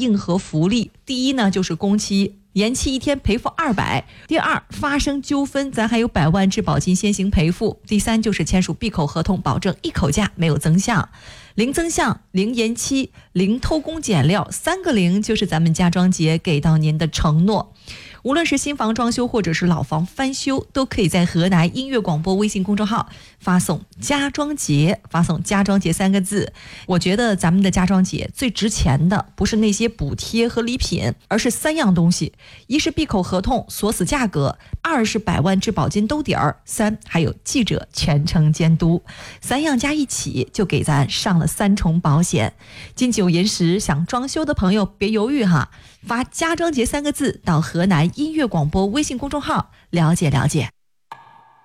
应和福利。第一呢，就是工期延期1天赔付200；第二，发生纠纷咱还有100万质保金先行赔付；第三，就是签署闭口合同，保证一口价没有增项。零增项、零延期、零偷工减料，3个零就是咱们家装节给到您的承诺。无论是新房装修或者是老房翻修，都可以在河南音乐广播微信公众号发送家装节，发送家装节3个字。我觉得咱们的家装节最值钱的不是那些补贴和礼品，而是3样东西：一是闭口合同锁死价格，2是100万质保金兜底儿，3还有记者全程监督。3样加一起就给咱上了3重保险。金九银十想装修的朋友别犹豫哈，发家装节3个字到河南音乐广播微信公众号了解了解。